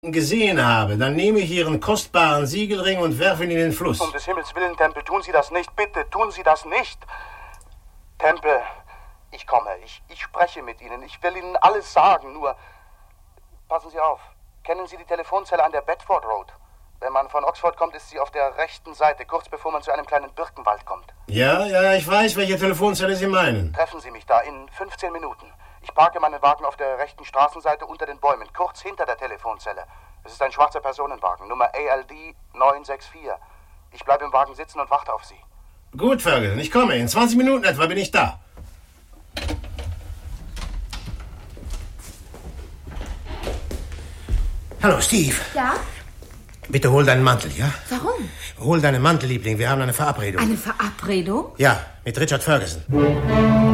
gesehen habe, dann nehme ich Ihren kostbaren Siegelring und werfe ihn in den Fluss. Um des Himmels willen, Temple, tun Sie das nicht. Bitte, tun Sie das nicht. Temple, ich komme. Ich spreche mit Ihnen. Ich will Ihnen alles sagen, nur... Passen Sie auf. Kennen Sie die Telefonzelle an der Bedford Road? Wenn man von Oxford kommt, ist sie auf der rechten Seite, kurz bevor man zu einem kleinen Birkenwald kommt. Ja, ich weiß, welche Telefonzelle Sie meinen. Treffen Sie mich da in 15 Minuten. Ich parke meinen Wagen auf der rechten Straßenseite unter den Bäumen, kurz hinter der Telefonzelle. Es ist ein schwarzer Personenwagen, Nummer ALD 964. Ich bleibe im Wagen sitzen und warte auf Sie. Gut, Ferguson, ich komme. In 20 Minuten etwa bin ich da. Hallo, Steve. Ja? Bitte hol deinen Mantel, ja? Warum? Hol deinen Mantel, Liebling. Wir haben eine Verabredung. Eine Verabredung? Ja, mit Richard Ferguson.